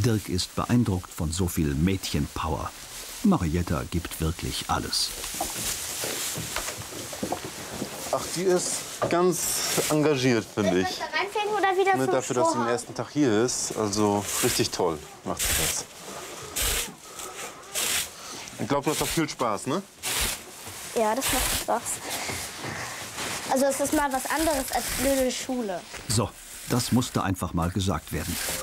Dirk ist beeindruckt von so viel Mädchenpower. Marietta gibt wirklich alles. Ach, die ist ganz engagiert, finde ich. Da reinfängen oder wieder zum Dafür, dass sie Strohhalm? den ersten Tag hier ist. Also richtig toll macht sie das. Ich glaube, das hat viel Spaß, ne? Ja, das macht Spaß. Also es ist mal was anderes als blöde Schule. So, das musste einfach mal gesagt werden.